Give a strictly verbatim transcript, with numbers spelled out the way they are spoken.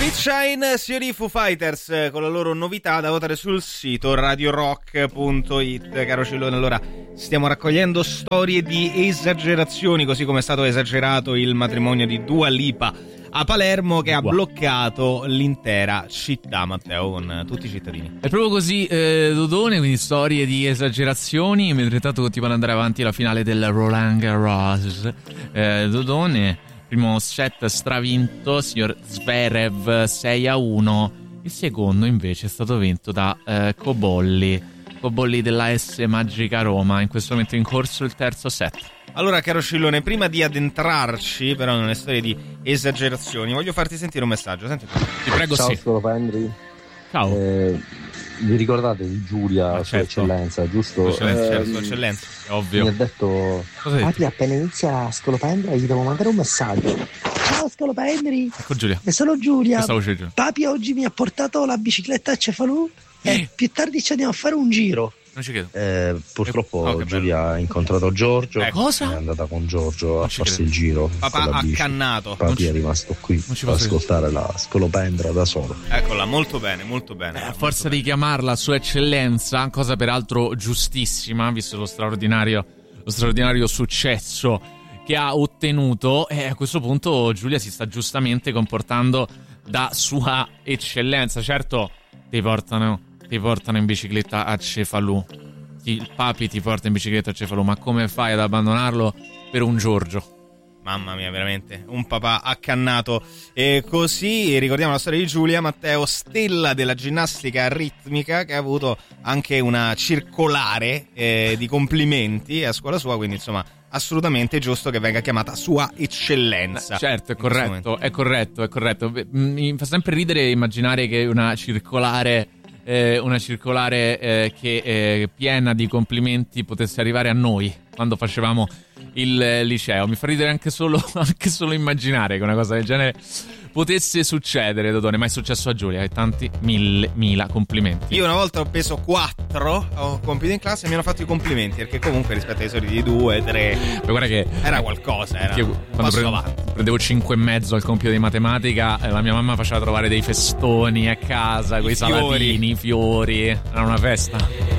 Shine, signori Foo Fighters, con la loro novità da votare sul sito radio rock punto it. Caro Cillone, allora stiamo raccogliendo storie di esagerazioni, così come è stato esagerato il matrimonio di Dua Lipa a Palermo, che ha wow. bloccato l'intera città, Matteo, con tutti i cittadini. È proprio così, eh, Dodone, quindi storie di esagerazioni, mentre intanto continuano ad andare avanti la finale del Roland Garros. eh, Dodone, primo set stravinto, signor Zverev, sei a uno. Il secondo invece è stato vinto da eh, Cobolli Cobolli della S Magica Roma. In questo momento è in corso il terzo set. Allora, caro Cillone, prima di addentrarci però nelle storie di esagerazioni, voglio farti sentire un messaggio. Senti, ti prego. Ciao, sì. Scolopendri. Ciao. Eh, vi ricordate di Giulia, ah, Sua certo. Eccellenza, giusto? Sua Eccellenza, eh, certo, Sua Eccellenza. È ovvio. Mi ha detto: Papi, appena inizia Scolopendri gli devo mandare un messaggio. Ciao Scolopendri. Ecco Giulia. E sono Giulia. Questa voce Giulia. Papi oggi mi ha portato la bicicletta a Cefalù e più tardi ci andiamo a fare un giro. Non ci credo. Eh, purtroppo oh, Giulia ha incontrato Giorgio. Eh, cosa? È andata con Giorgio Non a ci farsi credo. il giro. Papà accannato. Papi ci... è rimasto qui non ci ad posso ascoltare la Scolopendra da solo. Eccola, molto bene, molto bene. Eh, a molto forza bene. di chiamarla Sua Eccellenza, cosa peraltro giustissima, visto lo straordinario, lo straordinario successo che ha ottenuto, e a questo punto Giulia si sta giustamente comportando da Sua Eccellenza. Certo, ti portano, ti portano in bicicletta a Cefalù. Il papi ti porta in bicicletta a Cefalù, ma come fai ad abbandonarlo per un Giorgio? Mamma mia, veramente un papà accannato. E così ricordiamo la storia di Giulia, Matteo, stella della ginnastica ritmica, che ha avuto anche una circolare eh, di complimenti a scuola sua, quindi insomma assolutamente giusto che venga chiamata Sua Eccellenza. Certo, è corretto, è corretto, è corretto. Mi fa sempre ridere immaginare che una circolare eh, una circolare eh, che eh, piena di complimenti potesse arrivare a noi quando facevamo il eh, liceo. Mi fa ridere anche solo anche solo immaginare che una cosa del genere potesse succedere, Dodone, ma è successo a Giulia, e tanti mille mila complimenti. Io una volta ho preso quattro, ho compito in classe e mi hanno fatto i complimenti, perché comunque rispetto ai soliti due, tre, ma guarda che era qualcosa, era io, un quando passo pre- avanti. prendevo cinque e mezzo al compito di matematica, eh, la mia mamma faceva trovare dei festoni a casa, I quei fiori. salatini, i fiori, era una festa.